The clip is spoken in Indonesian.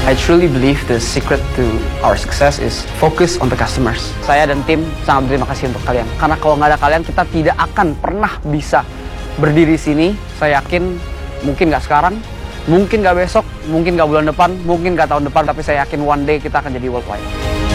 I truly believe the secret to our success is focus on the customers. Saya dan tim sangat berterima kasih untuk kalian. Karena kalau nggak ada kalian, kita tidak akan pernah bisa berdiri sini. Saya yakin mungkin nggak sekarang, mungkin nggak besok, mungkin nggak bulan depan, mungkin nggak tahun depan, tapi saya yakin one day kita akan jadi worldwide.